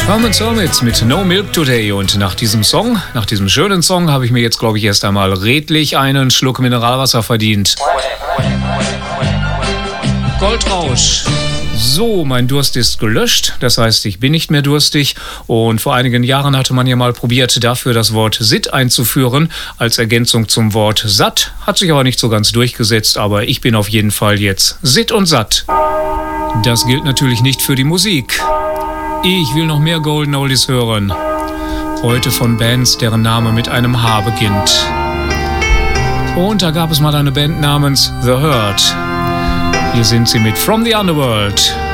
Carmen Sörmitz mit No Milk Today. Und nach diesem schönen Song, habe ich mir jetzt, glaube ich, erst einmal redlich einen Schluck Mineralwasser verdient. Goldrausch. So, mein Durst ist gelöscht, das heißt, ich bin nicht mehr durstig, und vor einigen Jahren hatte man ja mal probiert, dafür das Wort Sitt einzuführen, als Ergänzung zum Wort satt, hat sich aber nicht so ganz durchgesetzt, aber ich bin auf jeden Fall jetzt Sitt und satt. Das gilt natürlich nicht für die Musik. Ich will noch mehr Golden Oldies hören. Heute von Bands, deren Name mit einem H beginnt. Und da gab es mal eine Band namens The Hurt. Hier sind sie mit From the Underworld.